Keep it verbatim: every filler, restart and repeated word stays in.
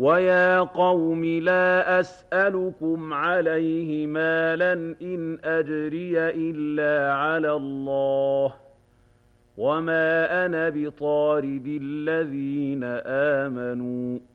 وَيَا قَوْمِ لَا أَسْأَلُكُمْ عَلَيْهِ مَالًا إِنْ أَجْرِيَ إِلَّا عَلَى اللَّهِ وَمَا أَنَا بِطَارِدِ الَّذِينَ آمَنُوا